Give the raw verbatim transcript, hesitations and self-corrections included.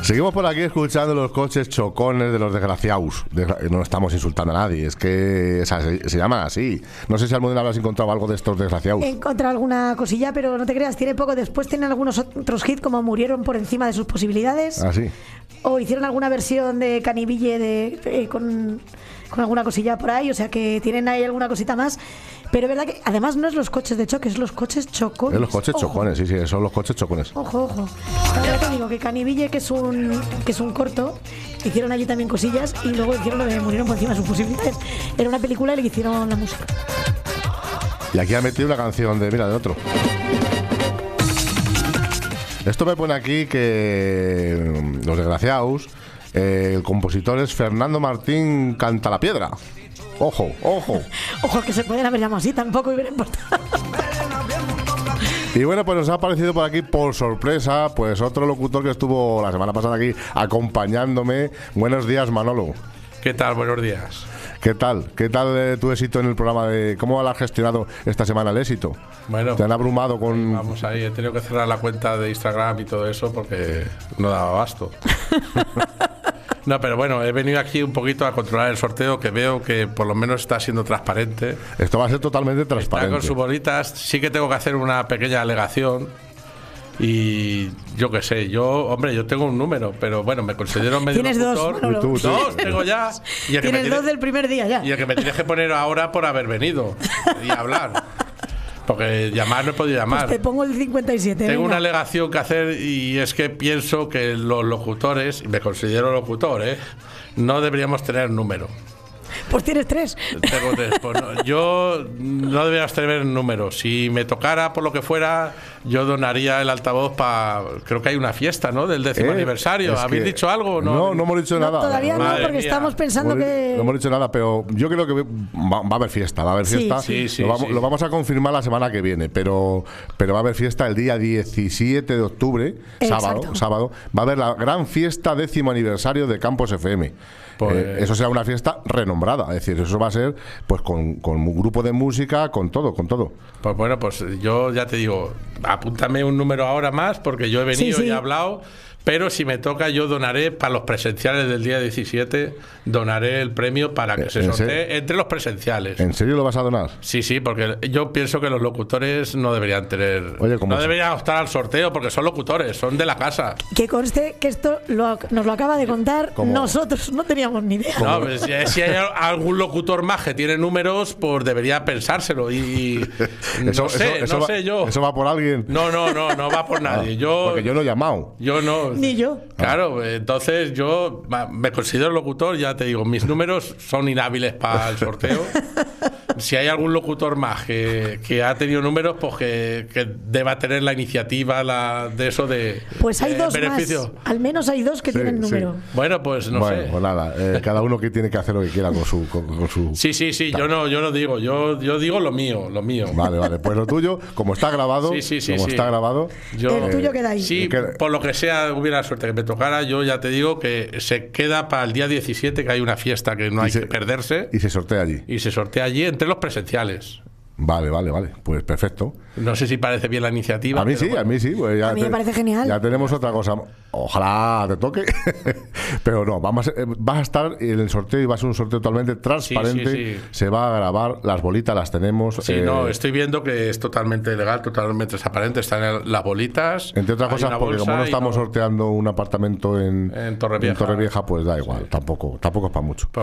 Seguimos por aquí escuchando los coches chocones de los desgraciados. Desgra- no estamos insultando a nadie, es que o sea, se, se llaman así. No sé si Almudena habrás encontrado algo de estos desgraciados. He encontrado alguna cosilla, pero no te creas, tiene poco. Después tienen algunos otros hits como Murieron por encima de sus posibilidades. Ah, sí. O hicieron alguna versión de Canibille de, eh, con, con alguna cosilla por ahí. O sea que tienen ahí alguna cosita más. Pero es verdad que además no es los coches de choque, es los coches chocones. Es los coches Ojo. chocones, sí, sí, son los coches chocones. Ojo, ojo. Ahora te digo que Canibille, que es un que es un corto, hicieron allí también cosillas y luego hicieron lo de Murieron por encima de sus posibilidades. Era una película y le hicieron la música. Y aquí ha metido una canción de, mira, de otro. Esto me pone aquí que mm, los desgraciados, eh, el compositor es Fernando Martín Cantalapiedra. Ojo, ojo. Ojo, que se pueden haber llamado así, tampoco hubiera importado. Y bueno, pues nos ha aparecido por aquí por sorpresa, pues otro locutor que estuvo la semana pasada aquí acompañándome. Buenos días, Manolo. ¿Qué tal? Buenos días. ¿Qué tal? ¿Qué tal eh, tu éxito en el programa? de ¿Cómo lo has gestionado esta semana el éxito? Bueno, ¿Te han abrumado con...? vamos ahí, he tenido que cerrar la cuenta de Instagram y todo eso porque no daba abasto. No, pero bueno, he venido aquí un poquito a controlar el sorteo, que veo que por lo menos está siendo transparente. Esto va a ser totalmente Está transparente. con sus bolitas. Sí que tengo que hacer una pequeña alegación. Y yo qué sé, yo, hombre, yo tengo un número, pero bueno, me considero medio Tienes dos, locutor. Manolo. Tú, sí. Dos tengo ya. Y el que me Tienes tiene- dos del primer día ya. Y el que me tienes que poner ahora por haber venido y hablar. Porque llamar no he podido llamar. Pues te pongo el cincuenta y siete. Tengo venga. una alegación que hacer y es que pienso que los locutores, y me considero locutor, ¿eh? no deberíamos tener número. Pues tienes tres. Tengo tres. Pues no, yo no deberíamos tener número. Si me tocara por lo que fuera, yo donaría el altavoz para. Creo que hay una fiesta, ¿no? Del décimo Eh, aniversario. es ¿Habéis que- dicho algo? No, no hemos dicho No, nada. todavía no, Madre porque mía. estamos pensando No hemos- que... No hemos dicho nada, pero yo creo que va, va a haber fiesta, va a haber Sí, fiesta. sí, sí, lo, vamos, sí. lo vamos a confirmar la semana que viene, pero, pero va a haber fiesta el día diecisiete de octubre, sábado, Exacto. sábado. Va a haber la gran fiesta décimo aniversario de Campos F M. Pues- Eh, eso será una fiesta renombrada, es decir, eso va a ser pues con, con un grupo de música, con todo, con todo. Pues bueno, pues yo ya te digo, apúntame un número ahora más porque yo he venido Sí, sí. y he hablado, pero si me toca yo donaré para los presenciales del día diecisiete, donaré el premio para que se ¿En sortee serio? entre los presenciales. ¿En serio lo vas a donar? Sí, sí, porque yo pienso que los locutores no deberían tener, Oye, ¿cómo no se- deberían optar al sorteo porque son locutores, son de la casa. Que conste que esto lo- nos lo acaba de contar ¿Cómo? nosotros, no teníamos ni idea. No, pues, si, si hay algún locutor más que tiene números, pues debería pensárselo y no sé, no va, sé yo. ¿Eso va por alguien? No, no, no, no va por nadie. Yo, Porque yo no he llamado. yo no. Ni yo. Claro, entonces yo ma- me considero locutor, ya te digo, mis números son inhábiles para el sorteo. Si hay algún locutor más que, que ha tenido números, pues que, que deba tener la iniciativa la, de eso de Pues hay eh, dos beneficio. más. Al menos hay dos que Sí, tienen sí. número. Bueno, pues no bueno, sé. pues nada, eh, cada uno que tiene que hacer lo que quiera con su... Con, con su Sí, sí, sí, yo no, yo no digo, yo, yo digo lo mío, lo mío. Vale, vale, pues lo tuyo, como está grabado, Sí, sí, sí, como sí. está grabado, Yo, El tuyo queda ahí. Sí, Que- por lo que sea, hubiera suerte que me tocara, yo ya te digo que se queda para el día diecisiete, que hay una fiesta que no hay se- que perderse, y se sortea allí. y se sortea allí entre los presenciales. Vale, vale, vale, pues perfecto. No sé si parece bien la iniciativa. A mí pero sí, bueno. a mí sí. Pues ya A mí me parece genial. Ya tenemos otra cosa. Ojalá te toque. Pero no, vamos a, eh, vas a estar en el sorteo y va a ser un sorteo totalmente transparente. sí, sí. Se va a grabar, las bolitas las tenemos. Sí, eh, no, estoy viendo que es totalmente legal, totalmente transparente. Están en las bolitas. Entre otras hay cosas, una porque como bolsa no y estamos no- sorteando un apartamento en, En Torrevieja. Torrevieja, pues da igual, tampoco, tampoco es para mucho.